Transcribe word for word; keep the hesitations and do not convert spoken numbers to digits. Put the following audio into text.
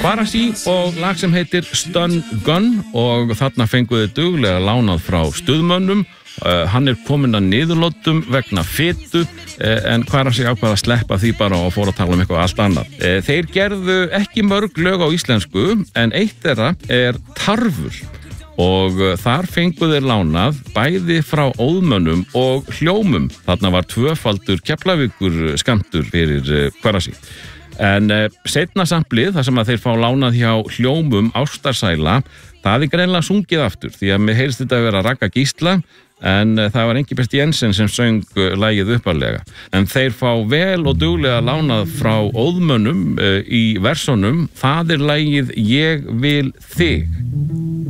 Qvarasí og lag sem heitir Stun Gun og þarna fenguðu duglega lánað frá stuðmönnum. Uh, hann er kominn að niðurlótum vegna fitu uh, en Qvarasí ákvað að sleppa því bara og fór að tala um eitthvað allt annað. Uh, þeir gerðu ekki mörg lög á íslensku en eitt þeirra er Tarfur og uh, þar fenguðu þeir lánað bæði frá óðmönnum og hljómum. Þarna var tvöfaldur Keflavíkur skammtur fyrir uh, Qvarasí. En uh, seinna samplið, þar sem að þeir fá lánað hjá hljómum Ástarsæla, það er greinilega sungið aftur því að mér heyrist þetta að vera Ragga Gísla en uh, það var Engibert Jensen sem söng uh, lagið upparlega. En þeir fá vel og duglega lánað frá óðmönnum uh, í versonum. Það er lagið Ég vil þig.